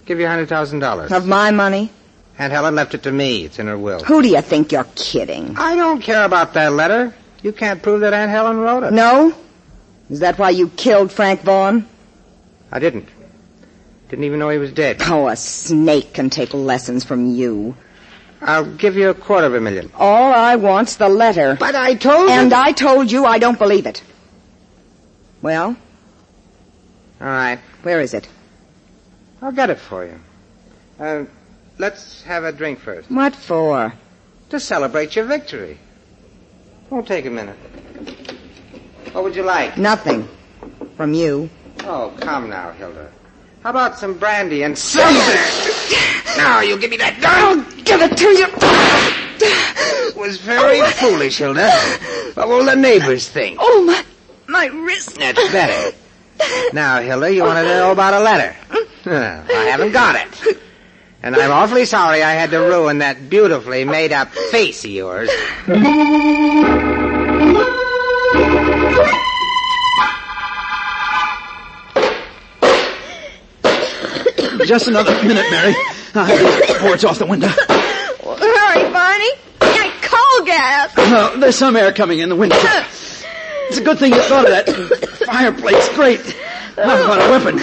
Give you $100,000. Of my money? Aunt Helen left it to me. It's in her will. Who do you think you're kidding? I don't care about that letter. You can't prove that Aunt Helen wrote it. No? Is that why you killed Frank Vaughn? I didn't. Didn't even know he was dead. Oh, a snake can take lessons from you. I'll give you $250,000. All I want's the letter. But I told you... And I told you I don't believe it. Well? All right. Where is it? I'll get it for you. Let's have a drink first. What for? To celebrate your victory. Won't take a minute. What would you like? Nothing. From you. Oh, come now, Hilda. How about some brandy and something? Now, you give me that gun. I'll give it to you. It was very foolish, Hilda. What will the neighbors think? Oh, my wrist. That's better. Now, Hilda, you want to know about a letter? Well, I haven't got it. And I'm awfully sorry I had to ruin that beautifully made-up face of yours. Just another minute, Mary. I'll have the boards off the window. Well, hurry, Barney. Got coal gas. No, there's some air coming in the window. It's a good thing you thought of that. Fireplace, great. I've got a weapon.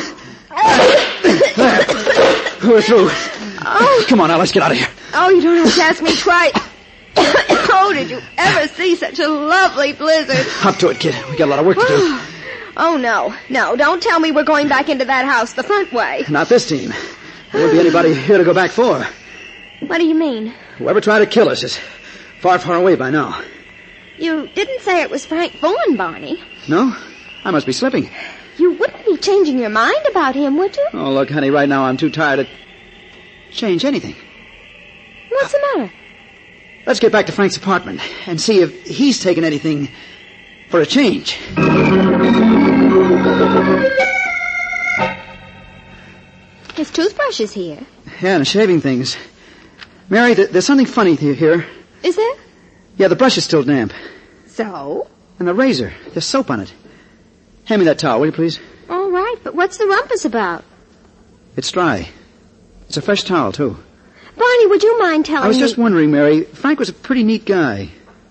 There. We're through. Oh. Come on, now, let's get out of here. Oh, you don't have to ask me twice. Oh, did you ever see such a lovely blizzard? Up to it, kid. We got a lot of work to do. Oh, no. No, don't tell me we're going back into that house the front way. Not this team. There won't be anybody here to go back for. What do you mean? Whoever tried to kill us is far, far away by now. You didn't say it was Frank Vaughn, Barney. No? I must be slipping. You wouldn't be changing your mind about him, would you? Oh, look, honey, right now I'm too tired to change anything. What's the matter? Let's get back to Frank's apartment and see if he's taken anything for a change. His toothbrush is here. Yeah, and shaving things. Mary, there's something funny here. Is there? Yeah, the brush is still damp. So? And the razor, there's soap on it. Hand me that towel, will you, please? All right, but what's the rumpus about? It's dry. It's a fresh towel, too. Barney, would you mind telling me... I was just wondering, Mary, Frank was a pretty neat guy.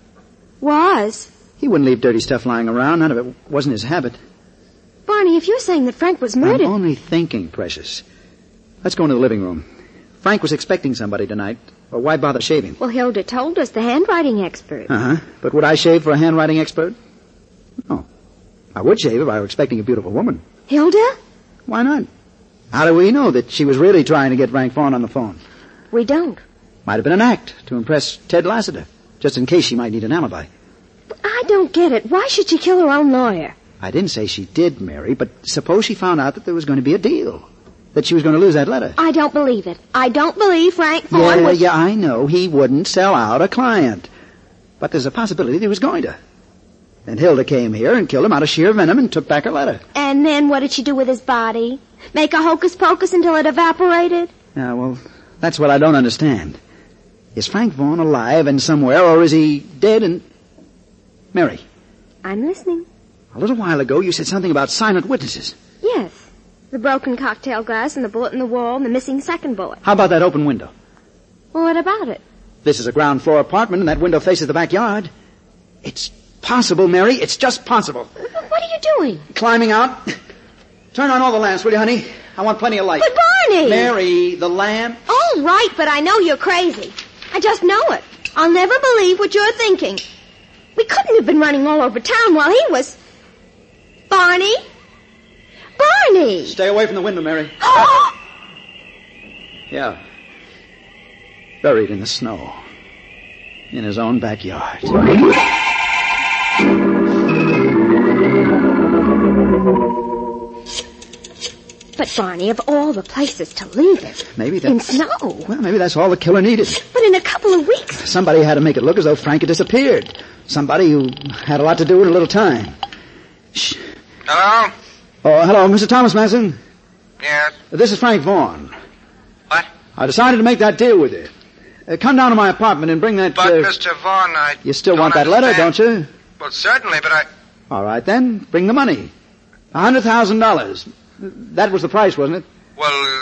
Was? He wouldn't leave dirty stuff lying around. None of it wasn't his habit. Barney, if you're saying that Frank was murdered... I'm only thinking, precious. Let's go into the living room. Frank was expecting somebody tonight. Or why bother shaving? Well, Hilda told us, the handwriting expert. Uh-huh. But would I shave for a handwriting expert? No. I would shave if I were expecting a beautiful woman. Hilda? Why not? How do we know that she was really trying to get Frank Vaughn on the phone? We don't. Might have been an act to impress Ted Lassiter, just in case she might need an alibi. But I don't get it. Why should she kill her own lawyer? I didn't say she did, Mary, but suppose she found out that there was going to be a deal. That she was going to lose that letter. I don't believe it. I don't believe Frank Vaughn would... Yeah, I know. He wouldn't sell out a client. But there's a possibility that he was going to. And Hilda came here and killed him out of sheer venom and took back her letter. And then what did she do with his body? Make a hocus-pocus until it evaporated? Yeah, well, that's what I don't understand. Is Frank Vaughn alive and somewhere, or is he dead and... Mary. I'm listening. A little while ago you said something about silent witnesses. Yes. The broken cocktail glass and the bullet in the wall and the missing second bullet. How about that open window? Well, what about it? This is a ground floor apartment and that window faces the backyard. It's possible, Mary. It's just possible. What are you doing? Climbing out. Turn on all the lamps, will you, honey? I want plenty of light. But Barney! Mary, the lamp. All right, but I know you're crazy. I just know it. I'll never believe what you're thinking. We couldn't have been running all over town while he was... Barney? Barney! Stay away from the window, Mary. Yeah. Buried in the snow. In his own backyard. But, Barney, of all the places to leave it... Maybe that... In snow. Well, maybe that's all the killer needed. But in a couple of weeks... Somebody had to make it look as though Frank had disappeared. Somebody who had a lot to do in a little time. Shh. Hello? Oh, hello, Mr. Thomas Manson. Yes? This is Frank Vaughn. What? I decided to make that deal with you. Come down to my apartment and bring that... But, Mr. Vaughn, I... You still want that letter, don't you? Well, certainly, but I... All right, then. Bring the money. $100,000. That was the price, wasn't it? Well...